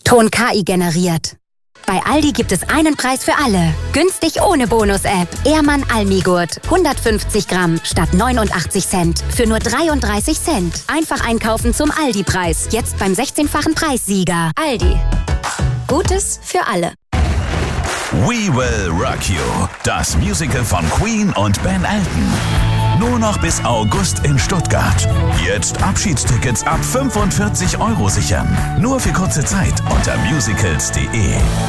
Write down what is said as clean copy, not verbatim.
Ton KI generiert. Bei Aldi gibt es einen Preis für alle. Günstig ohne Bonus-App. Ehrmann Almigurt. 150 Gramm statt 89 Cent. Für nur 33 Cent. Einfach einkaufen zum Aldi-Preis. Jetzt beim 16-fachen Preissieger. Aldi. Gutes für alle. We Will Rock You. Das Musical von Queen und Ben Elton. Nur noch bis August in Stuttgart. Jetzt Abschiedstickets ab 45 € sichern. Nur für kurze Zeit unter musicals.de.